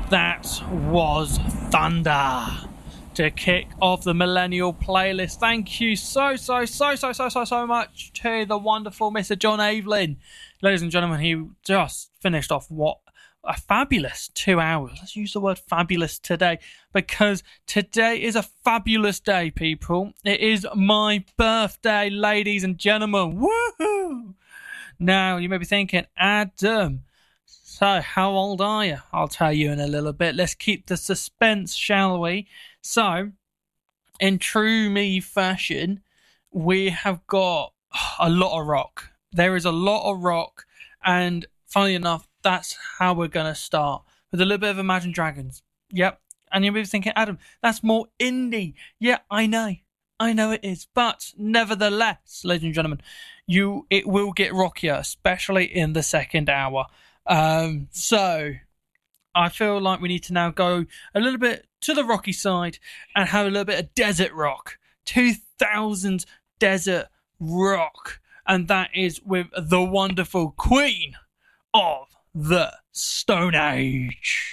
That was Thunder to kick off the Millennial playlist. Thank you so much to the wonderful Mr. John Evelyn. Ladies and gentlemen, he just finished off what a fabulous 2 hours. Let's use the word fabulous today, because today is a fabulous day, people. It is my birthday, ladies and gentlemen. Woohoo! Now, you may be thinking, Adam, so how old are you? I'll tell you in a little bit. Let's keep the suspense, shall we? So, in true me fashion, we have got a lot of rock. There is a lot of rock, and funnily enough, that's how we're going to start, with a little bit of Imagine Dragons. Yep. And you may be thinking, Adam, that's more indie. Yeah, I know it is. But nevertheless, ladies and gentlemen, it will get rockier, especially in the second hour. So I feel like we need to now go a little bit to the rocky side and have a little bit of desert rock. 2000s desert rock. And that is with the wonderful Queen of the Stone Age.